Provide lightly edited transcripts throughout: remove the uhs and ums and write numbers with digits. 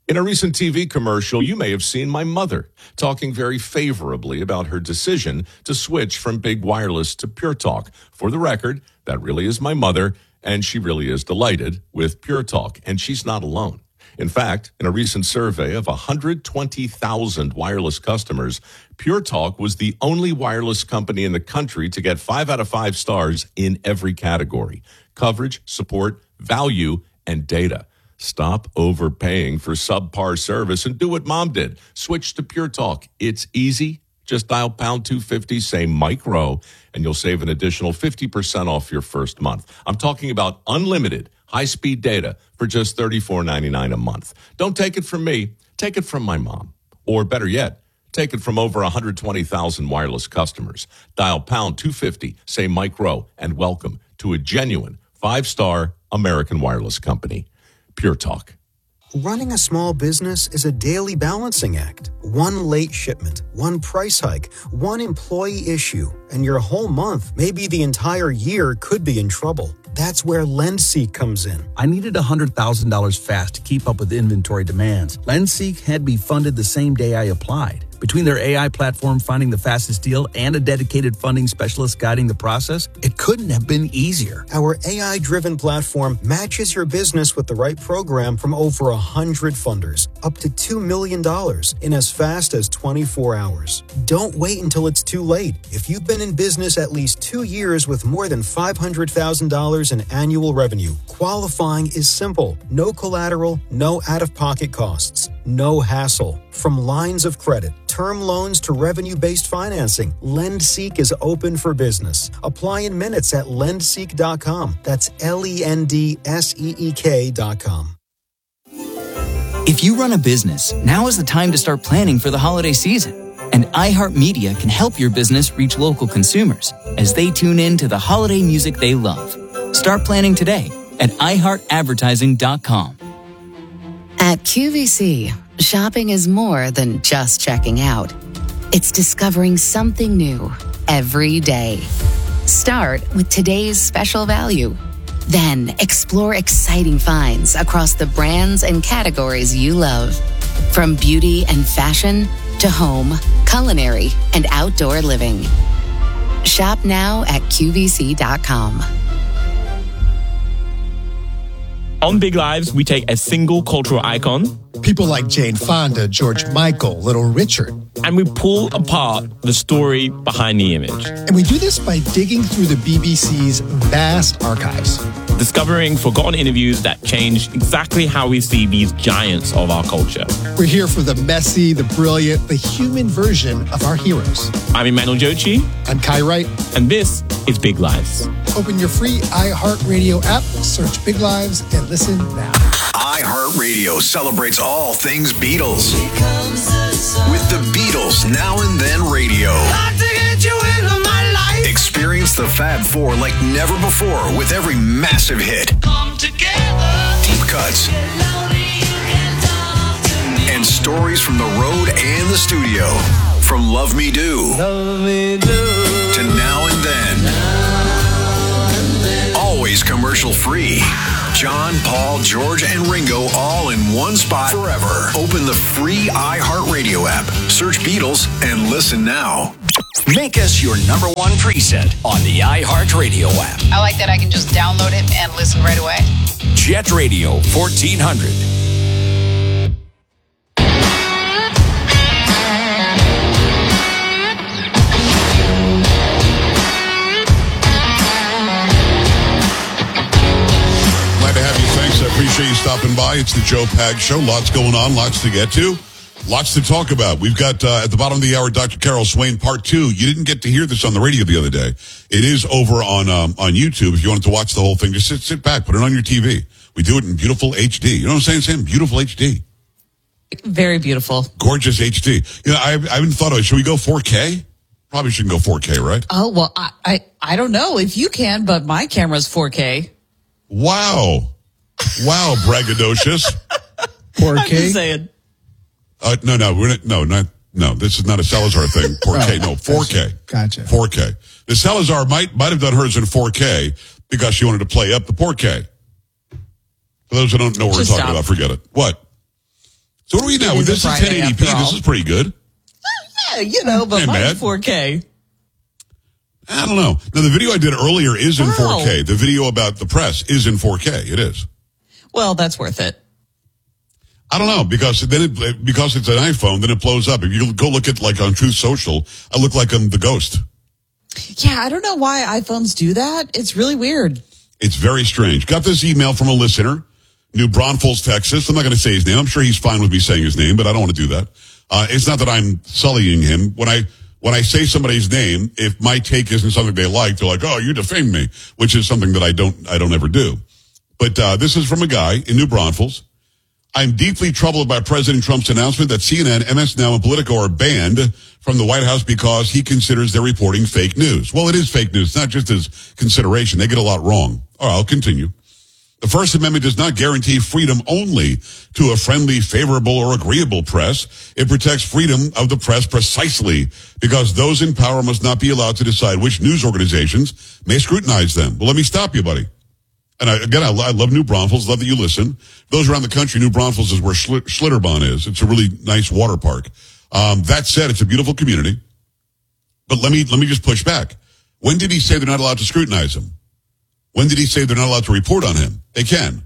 In a recent TV commercial, you may have seen my mother talking very favorably about her decision to switch from Big Wireless to Pure Talk. For the record, that really is my mother, and she really is delighted with Pure Talk, and she's not alone. In fact, in a recent survey of 120,000 wireless customers, Pure Talk was the only wireless company in the country to get 5 out of 5 stars in every category: coverage, support, value, and data. Stop overpaying for subpar service and do what Mom did. Switch to Pure Talk. It's easy. Just dial pound 250, say Mike Rowe, and you'll save an additional 50% off your first month. I'm talking about unlimited high-speed data for just $34.99 a month. Don't take it from me. Take it from my mom. Or better yet, take it from over 120,000 wireless customers. Dial pound 250, say Mike Rowe, and welcome to a genuine 5-star American wireless company. Pure Talk. Running a small business is a daily balancing act. One late shipment, one price hike, one employee issue, and your whole month, maybe the entire year, could be in trouble. That's where LendSeek comes in. I needed $100,000 fast to keep up with inventory demands. LendSeek had me funded the same day I applied. Between their AI platform finding the fastest deal and a dedicated funding specialist guiding the process, it couldn't have been easier. Our AI-driven platform matches your business with the right program from over 100 funders, up to $2 million in as fast as 24 hours. Don't wait until it's too late. If you've been in business at least 2 years with more than $500,000 in annual revenue, qualifying is simple. No collateral, no out-of-pocket costs, no hassle. From lines of credit, term loans to revenue-based financing, LendSeek is open for business. Apply in minutes at lendseek.com. That's LENDSEEK.com. If you run a business, now is the time to start planning for the holiday season. And iHeartMedia can help your business reach local consumers as they tune in to the holiday music they love. Start planning today at iHeartAdvertising.com. At QVC, shopping is more than just checking out. It's discovering something new every day. Start with today's special value. Then explore exciting finds across the brands and categories you love. From beauty and fashion to home, culinary, and outdoor living. Shop now at QVC.com. On Big Lives, we take a single cultural icon, people like Jane Fonda, George Michael, Little Richard, and we pull apart the story behind the image. And we do this by digging through the BBC's vast archives, discovering forgotten interviews that change exactly how we see these giants of our culture. We're here for the messy, the brilliant, the human version of our heroes. I'm Emmanuel Jochi. I'm Kai Wright. And this is Big Lives. Open your free iHeartRadio app, search Big Lives, and listen now. iHeartRadio celebrates all things Beatles. With the Beatles Now and Then Radio. Experience the Fab Four like never before with every massive hit. Deep cuts. And stories from the road and the studio. From Love Me Do to Now and Then. Always commercial free. John, Paul, George, and Ringo all in one spot forever. Open the free iHeartRadio app. Search Beatles and listen now. Make us your number one preset on the iHeartRadio app. I like that I can just download it and listen right away. Jet Radio 1400. I appreciate you stopping by. It's the Joe Pag Show. Lots going on, lots to get to, lots to talk about. We've got, at the bottom of the hour, Dr. Carol Swain, part 2. You didn't get to hear this on the radio the other day. It is over on YouTube. If you wanted to watch the whole thing, just sit back, put it on your TV. We do it in beautiful HD. You know what I'm saying, Sam? Beautiful HD. Very beautiful. Gorgeous HD. You know, I haven't thought of it. Should we go 4K? Probably shouldn't go 4K, right? Oh, well, I don't know if you can, but my camera's 4K. Wow. Wow, braggadocious. 4K? I'm just saying. No, this is not a Salazar thing. 4K, no, 4K. Gotcha. 4K. The Salazar might have done hers in 4K because she wanted to play up the 4K. For those who don't know what we're talking about, forget it. What? So what are we now? This is 1080p. This is pretty good. Yeah, but mine's 4K. I don't know. Now, the video I did earlier is in 4K. The video about the press is in 4K. It is. Well, that's worth it. I don't know, because it's an iPhone, then it blows up. If you go look at, like, on Truth Social, I look like I'm the ghost. Yeah, I don't know why iPhones do that. It's really weird. It's very strange. Got this email from a listener, New Braunfels, Texas. I'm not going to say his name. I'm sure he's fine with me saying his name, but I don't want to do that. It's not that I'm sullying him. When I say somebody's name, if my take isn't something they like, they're like, "Oh, you defamed me," which is something that I don't ever do. But this is from a guy in New Braunfels. I'm deeply troubled by President Trump's announcement that CNN, MS Now, and Politico are banned from the White House because he considers they're reporting fake news. Well, it is fake news. It's not just his consideration. They get a lot wrong. All right, I'll continue. The First Amendment does not guarantee freedom only to a friendly, favorable, or agreeable press. It protects freedom of the press precisely because those in power must not be allowed to decide which news organizations may scrutinize them. Well, let me stop you, buddy. And I love New Braunfels. Love that you listen. Those around the country, New Braunfels is where Schlitterbahn is. It's a really nice water park. That said, it's a beautiful community. But let me just push back. When did he say they're not allowed to scrutinize him? When did he say they're not allowed to report on him? They can.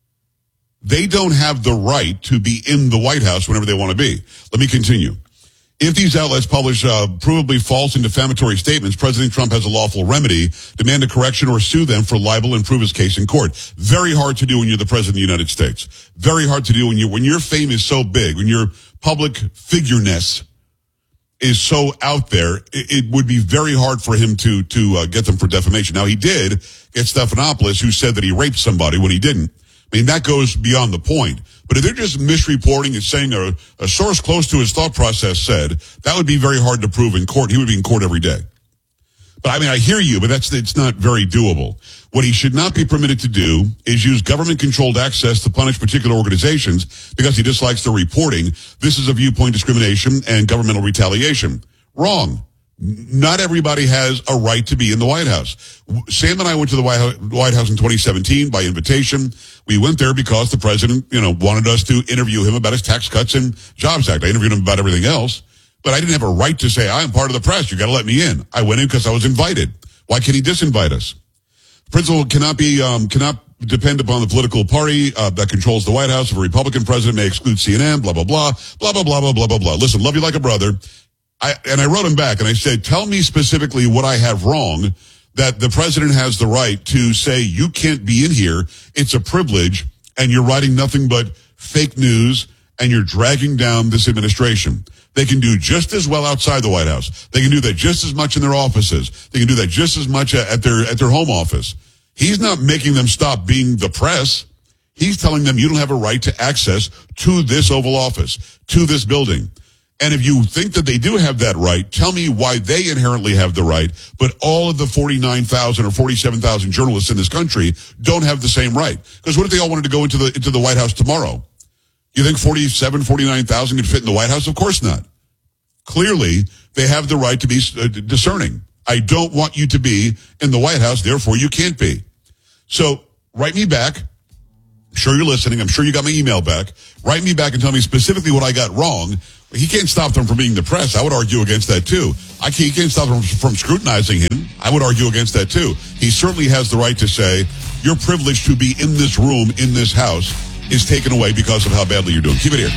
They don't have the right to be in the White House whenever they want to be. Let me continue. If these outlets publish provably false and defamatory statements, President Trump has a lawful remedy, demand a correction, or sue them for libel and prove his case in court. Very hard to do when you're the President of the United States. Very hard to do when your fame is so big, when your public figureness is so out there. It would be very hard for him to get them for defamation. Now, he did get Stephanopoulos, who said that he raped somebody when he didn't. I mean, that goes beyond the point. But if they're just misreporting and saying a source close to his thought process said, that would be very hard to prove in court. He would be in court every day. But I mean, I hear you, but it's not very doable. What he should not be permitted to do is use government-controlled access to punish particular organizations because he dislikes their reporting. This is a viewpoint discrimination and governmental retaliation. Wrong. Not everybody has a right to be in the White House. Sam and I went to the White House in 2017 by invitation. We went there because the president, wanted us to interview him about his Tax Cuts and Jobs Act. I interviewed him about everything else, but I didn't have a right to say, I'm part of the press. You got to let me in. I went in because I was invited. Why can't he disinvite us? The principle cannot depend upon the political party that controls the White House. If a Republican president may exclude CNN, blah, blah, blah, blah, blah, blah, blah, blah, blah, blah. Listen, love you like a brother. I wrote him back and I said, tell me specifically what I have wrong that the president has the right to say you can't be in here. It's a privilege and you're writing nothing but fake news and you're dragging down this administration. They can do just as well outside the White House. They can do that just as much in their offices. They can do that just as much at their home office. He's not making them stop being the press. He's telling them you don't have a right to access to this Oval Office, to this building. And if you think that they do have that right, tell me why they inherently have the right, but all of the 49,000 or 47,000 journalists in this country don't have the same right. Because what if they all wanted to go into the White House tomorrow? You think 49,000 could fit in the White House? Of course not. Clearly, they have the right to be discerning. I don't want you to be in the White House, therefore you can't be. So write me back. I'm sure you're listening. I'm sure you got my email back. Write me back and tell me specifically what I got wrong. He can't stop them from being the press. I would argue against that too. He can't stop them from scrutinizing him. I would argue against that too. He certainly has the right to say, your privilege to be in this room, in this house, is taken away because of how badly you're doing. Keep it here.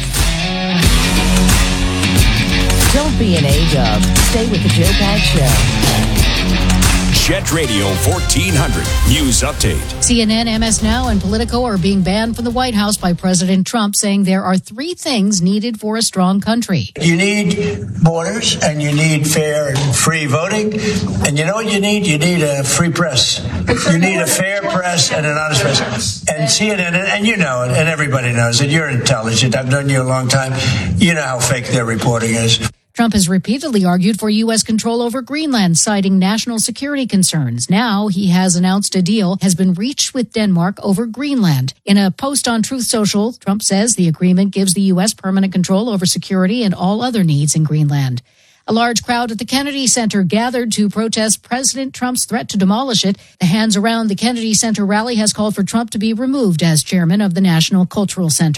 Don't be an A-dub. Stay with the Joe Pag Show. Jet Radio 1400 News Update. CNN, MS Now, and Politico are being banned from the White House by President Trump, saying there are three things needed for a strong country. You need borders, and you need fair and free voting. And you know what you need? You need a free press. You need a fair press and an honest press. And CNN, and you know it, and everybody knows it. You're intelligent. I've known you a long time. You know how fake their reporting is. Trump has repeatedly argued for U.S. control over Greenland, citing national security concerns. Now he has announced a deal has been reached with Denmark over Greenland. In a post on Truth Social, Trump says the agreement gives the U.S. permanent control over security and all other needs in Greenland. A large crowd at the Kennedy Center gathered to protest President Trump's threat to demolish it. The Hands Around the Kennedy Center rally has called for Trump to be removed as chairman of the National Cultural Center.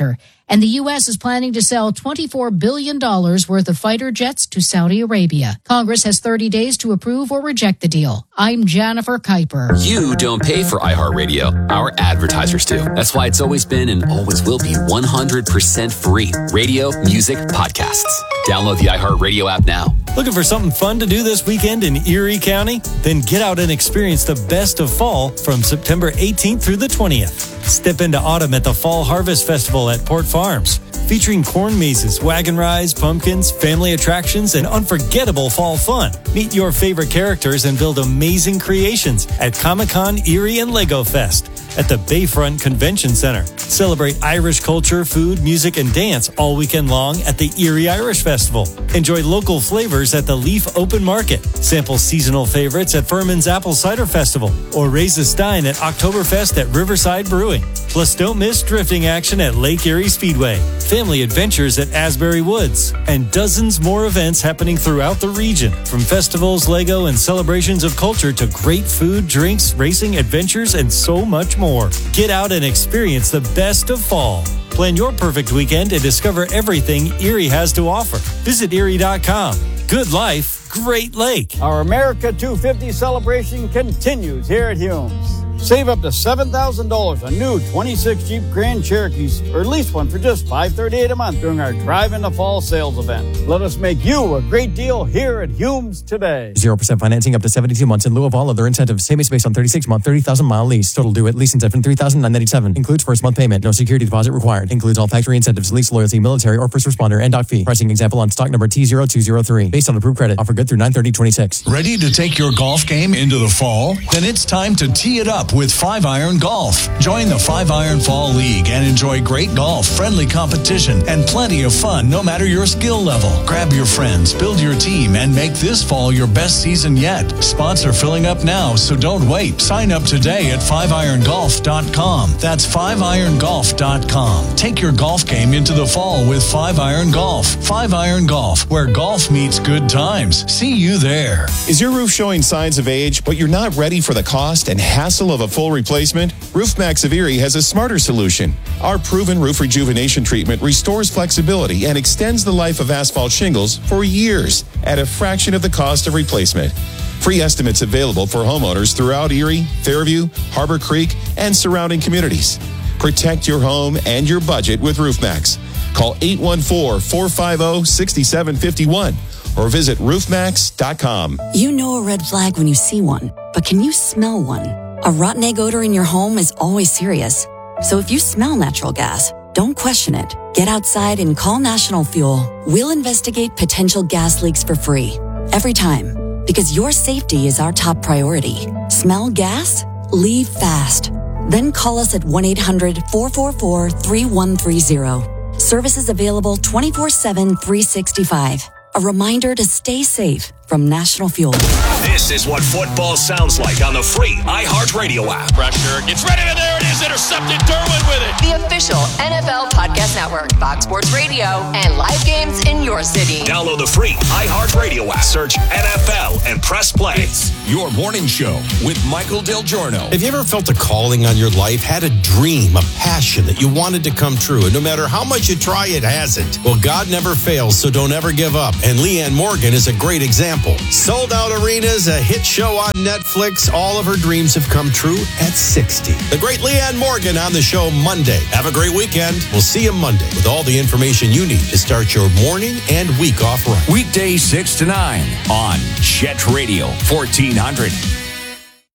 And the U.S. is planning to sell $24 billion worth of fighter jets to Saudi Arabia. Congress has 30 days to approve or reject the deal. I'm Jennifer Kuiper. You don't pay for iHeartRadio. Our advertisers do. That's why it's always been and always will be 100% free. Radio, music, podcasts. Download the iHeartRadio app now. Looking for something fun to do this weekend in Erie County? Then get out and experience the best of fall from September 18th through the 20th. Step into autumn at the Fall Harvest Festival at Port Farms, featuring corn mazes, wagon rides, pumpkins, family attractions, and unforgettable fall fun. Meet your favorite characters and build amazing creations at Comic-Con Erie and Lego Fest at the Bayfront Convention Center. Celebrate Irish culture, food, music, and dance all weekend long at the Erie Irish Festival. Enjoy local flavors at the Leaf Open Market. Sample seasonal favorites at Furman's Apple Cider Festival or raise a stein at Oktoberfest at Riverside Brewing. Plus, don't miss drifting action at Lake Erie Speedway, family adventures at Asbury Woods, and dozens more events happening throughout the region, from festivals, Lego, and celebrations of culture to great food, drinks, racing, adventures, and so much more. Get out and experience the best of fall. Plan your perfect weekend and discover everything Erie has to offer. Visit Erie.com. Good life, great lake. Our America 250 celebration continues here at Hume's. Save up to $7,000 on new 26 Jeep Grand Cherokees, or lease one for just $538 a month during our Drive in the Fall sales event. Let us make you a great deal here at Hume's today. 0% financing up to 72 months in lieu of all other incentives. Same is based on 36-month, 30,000-mile lease. Total due at lease incentive $3,997. Includes first month payment. No security deposit required. Includes all factory incentives, lease loyalty, military or first responder, and dock fee. Pricing example on stock number T0203. Based on approved credit. Offer good through 9/30/26. Ready to take your golf game into the fall? Then it's time to tee it up with 5-Iron Golf. Join the 5-Iron Fall League and enjoy great golf, friendly competition, and plenty of fun no matter your skill level. Grab your friends, build your team, and make this fall your best season yet. Spots are filling up now, so don't wait. Sign up today at 5irongolf.com. That's 5irongolf.com. Take your golf game into the fall with 5-Iron Golf. 5-Iron Golf, where golf meets good times. See you there. Is your roof showing signs of age, but you're not ready for the cost and hassle of a full replacement? RoofMax of Erie has a smarter solution. Our proven roof rejuvenation treatment restores flexibility and extends the life of asphalt shingles for years at a fraction of the cost of replacement. Free estimates available for homeowners throughout Erie, Fairview, Harbor Creek, and surrounding communities. Protect your home and your budget with RoofMax. Call 814-450-6751 or visit roofmax.com. You know a red flag when you see one, but can you smell one? A rotten egg odor in your home is always serious. So if you smell natural gas, don't question it. Get outside and call National Fuel. We'll investigate potential gas leaks for free. Every time. Because your safety is our top priority. Smell gas? Leave fast. Then call us at 1-800-444-3130. Services available 24/7, 365. A reminder to stay safe from National Fuel. This is what football sounds like on the free iHeartRadio app. Pressure gets ready, and there it is, intercepted. Derwin with it. The official NFL Podcast Network, Fox Sports Radio, and live games in your city. Download the free iHeartRadio app. Search NFL and press play. It's your morning show with Michael Del Giorno. Have you ever felt a calling on your life, had a dream, a passion that you wanted to come true, and no matter how much you try, it hasn't? Well, God never fails, so don't ever give up. And Leanne Morgan is a great example. Sold out arenas, a hit show on Netflix. All of her dreams have come true at 60. The great Leanne Morgan on the show Monday. Have a great weekend. We'll see you Monday with all the information you need to start your morning and week off right. Weekdays 6 to 9 on Jet Radio 1400.